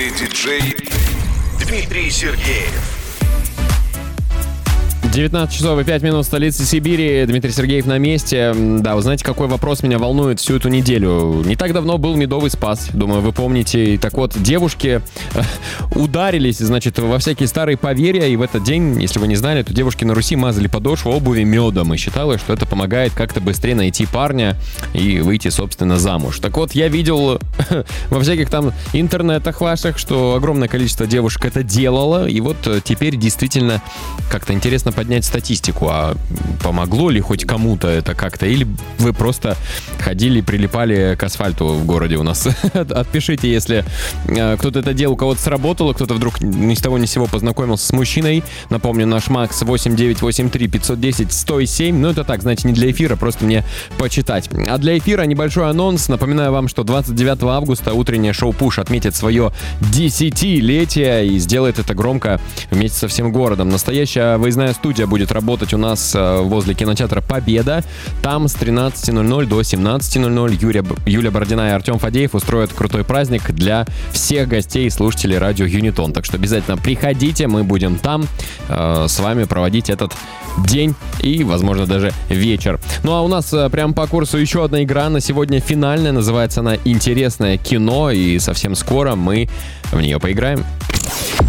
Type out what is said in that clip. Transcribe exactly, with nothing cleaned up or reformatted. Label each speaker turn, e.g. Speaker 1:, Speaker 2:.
Speaker 1: Диджей Дмитрий Сергеев.
Speaker 2: девятнадцать часов и пять минут в столице Сибири. Дмитрий Сергеев на месте. Да, вы знаете, какой вопрос меня волнует всю эту неделю? Не так давно был Медовый Спас, думаю, вы помните. Так вот, девушки ударились, значит, во всякие старые поверья, и в этот день, если вы не знали, то девушки на Руси мазали подошву обуви медом и считалось, что это помогает как-то быстрее найти парня и выйти, собственно, замуж. Так вот, я видел во всяких там интернетах ваших, что огромное количество девушек это делало, и вот теперь действительно как-то интересно поднять статистику, а помогло ли хоть кому-то это как-то, или вы просто ходили, прилипали к асфальту в городе у нас. Отпишите, если кто-то это делал, у кого-то сработало, кто-то вдруг ни с того ни с сего познакомился с мужчиной. Напомню, наш Макс восемь девятьсот восемьдесят три пятьсот десять сто семь. Ну, это так, знаете, не для эфира, просто мне почитать. А для эфира небольшой анонс. Напоминаю вам, что двадцать девятого августа утреннее шоу «Пуш» отметит свое десятилетие и сделает это громко вместе со всем городом. Настоящая выездная студия будет работать у нас возле кинотеатра «Победа». Там с тринадцати ноль-ноль до семнадцати ноль-ноль Юрия, Юлия Бородина и Артем Фадеев устроят крутой праздник для всех гостей и слушателей радио Юнитон. Так что обязательно приходите, мы будем там э, с вами проводить этот день и, возможно, даже вечер. Ну а у нас э, прямо по курсу еще одна игра. На сегодня финальная. Называется она «Интересное кино». И совсем скоро мы в нее поиграем.